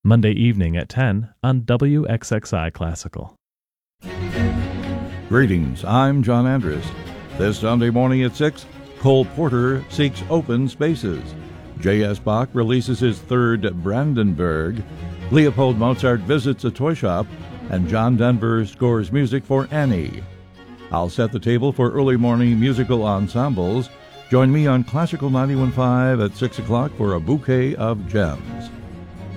Monday evening at 10 on WXXI Classical. Greetings, I'm John Andrus. This Sunday morning at 6, Cole Porter seeks open spaces. J.S. Bach releases his third Brandenburg. Leopold Mozart visits a toy shop, and John Denver scores music for Annie. I'll set the table for early morning musical ensembles. Join me on Classical 91.5 at 6 o'clock for a bouquet of gems.